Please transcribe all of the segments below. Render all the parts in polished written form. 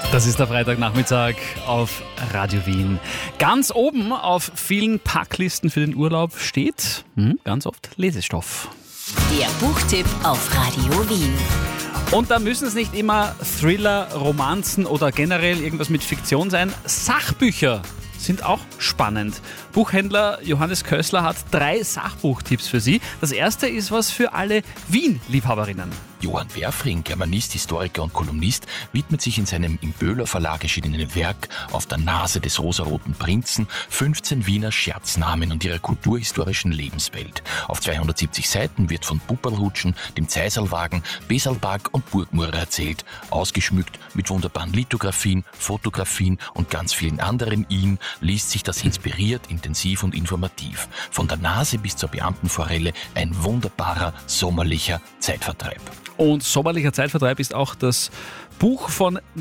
Das ist der Freitagnachmittag auf Radio Wien. Ganz oben auf vielen Packlisten für den Urlaub steht ganz oft Lesestoff. Der Buchtipp auf Radio Wien. Und da müssen es nicht immer Thriller, Romanzen oder generell irgendwas mit Fiktion sein. Sachbücher sind auch spannend. Buchhändler Johannes Kössler hat 3 Sachbuchtipps für Sie. Das erste ist was für alle Wien-Liebhaberinnen. Johann Werfring, Germanist, Historiker und Kolumnist, widmet sich in seinem im Böhler Verlag erschienenen Werk Auf der Nase des rosaroten Prinzen 15 Wiener Scherznamen und ihrer kulturhistorischen Lebenswelt. Auf 270 Seiten wird von Pupperlhutschen, dem Zeiserlwagen, Besalpark und Burgmurrer erzählt, ausgeschmückt mit wunderbaren Lithografien, Fotografien und ganz vielen anderen Ihn liest sich das inspiriert, intensiv und informativ. Von der Nase bis zur Beamtenforelle ein wunderbarer, sommerlicher Zeitvertreib. Und sommerlicher Zeitvertreib ist auch das Buch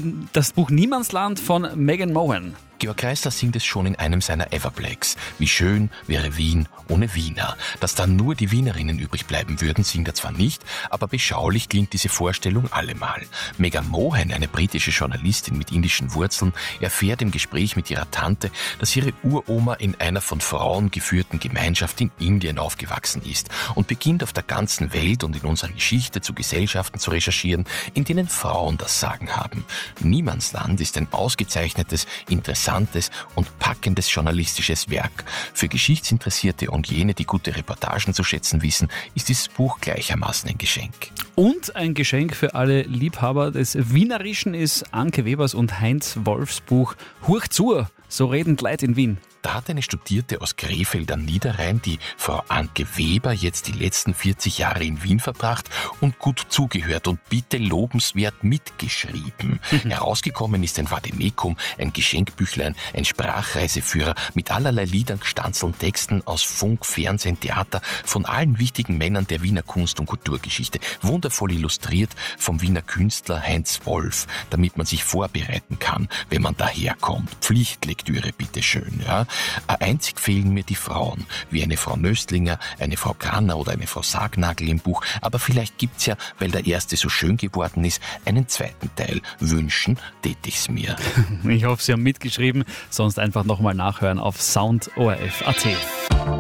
Niemandsland von Megan Mohan. Georg Kreisler singt es schon in einem seiner Everplays. Wie schön wäre Wien ohne Wiener. Dass dann nur die Wienerinnen übrig bleiben würden, singt er zwar nicht, aber beschaulich klingt diese Vorstellung allemal. Megan Mohan, eine britische Journalistin mit indischen Wurzeln, erfährt im Gespräch mit ihrer Tante, dass ihre Uroma in einer von Frauen geführten Gemeinschaft in Indien aufgewachsen ist und beginnt auf der ganzen Welt und in unserer Geschichte zu Gesellschaften zu recherchieren, in denen Frauen das Sagen haben. Niemandsland ist ein ausgezeichnetes, interessantes und packendes journalistisches Werk. Für Geschichtsinteressierte und jene, die gute Reportagen zu schätzen wissen, ist dieses Buch gleichermaßen ein Geschenk. Und ein Geschenk für alle Liebhaber des Wienerischen ist Anke Webers und Heinz Wolfs Buch Hurch zu, so reden Leute in Wien. Da hat eine Studierte aus Krefeld am Niederrhein, die Frau Anke Weber, jetzt die letzten 40 Jahre in Wien verbracht und gut zugehört und bitte lobenswert mitgeschrieben. Herausgekommen ist ein Vademekum, ein Geschenkbüchlein, ein Sprachreiseführer mit allerlei Liedern, gestanzelten Texten aus Funk, Fernsehen, Theater, von allen wichtigen Männern der Wiener Kunst- und Kulturgeschichte. Wundervoll illustriert vom Wiener Künstler Heinz Wolf, damit man sich vorbereiten kann, wenn man daherkommt. Pflichtlektüre, bitteschön, ja. Einzig fehlen mir die Frauen, wie eine Frau Nöstlinger, eine Frau Granner oder eine Frau Sargnagel im Buch, aber vielleicht gibt's ja, weil der erste so schön geworden ist, einen zweiten Teil. Wünschen tät ich's mir. Ich hoffe, Sie haben mitgeschrieben, sonst einfach nochmal nachhören auf soundorf.at.